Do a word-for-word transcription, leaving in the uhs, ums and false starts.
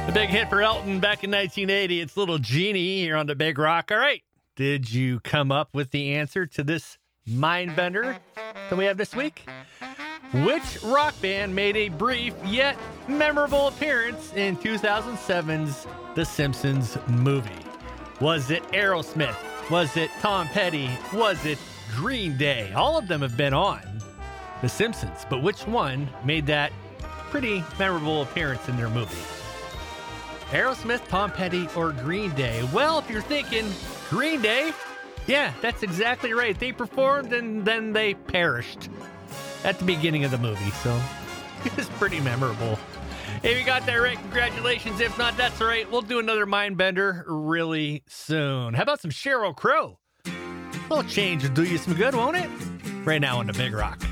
The big hit for Elton back in nineteen eighty. It's Little Genie here on the Big Rock. All right. Did you come up with the answer to this mind bender that we have this week? Which rock band made a brief yet memorable appearance in two thousand seven's The Simpsons movie? Was it Aerosmith? Was it Tom Petty? Was it Green Day? All of them have been on The Simpsons, but which one made that pretty memorable appearance in their movie? Aerosmith, Tom Petty, or Green Day? Well, if you're thinking Green Day, yeah, that's exactly right. They performed and then they perished at the beginning of the movie, so it was pretty memorable. If you got that right, congratulations. If not, that's all right. We'll do another mind bender really soon. How about some Sheryl Crow? A little change will do you some good, won't it? Right now on the Big Rock.